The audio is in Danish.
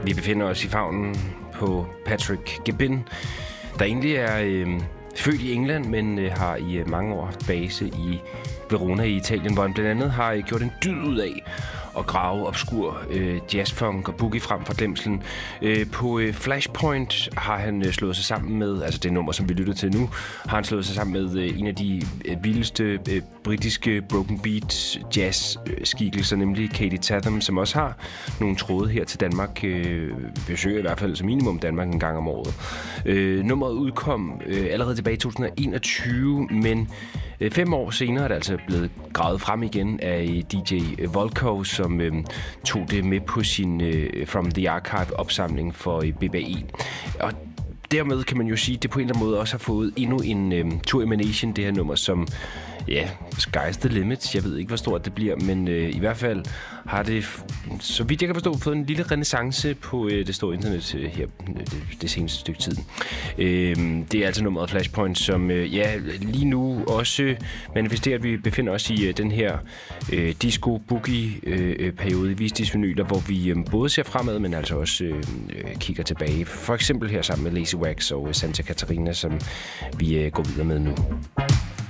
Vi befinder os i favnen på Patrick Gibbin, der egentlig er født i England, men har i mange år haft base i Verona i Italien, hvor han blandt andet har gjort en dyd ud af at grave obskur jazzfunk og boogie frem fra glemslen. På Flashpoint har han slået sig sammen med, altså det nummer, som vi lytter til nu, har han slået sig sammen med en af de vildeste britiske broken beat jazz-skikkelser, nemlig Katie Tatham, som også har nogle tråde her til Danmark. Besøger i hvert fald som minimum Danmark en gang om året. Nummeret udkom allerede tilbage i 2021, men 5 år senere er det altså blevet gravet frem igen af DJ Volko, som tog det med på sin From the Archive-opsamling for BBE. Og dermed kan man jo sige, at det på en eller anden måde også har fået endnu en Tour Emanation, det her nummer, som, ja, sky's the limit. Jeg ved ikke, hvor stort det bliver, men i hvert fald har det, så vidt jeg kan forstå, fået en lille renæssance på det store internet her det seneste stykke tid. Det er altså nummeret Flashpoint, som lige nu også manifesterer, at vi befinder os i den her disco-boogie-periode i Vistis vinyler, hvor vi både ser fremad, men altså også kigger tilbage. For eksempel her sammen med Lazy Wax og Santa Catarina, som vi går videre med nu.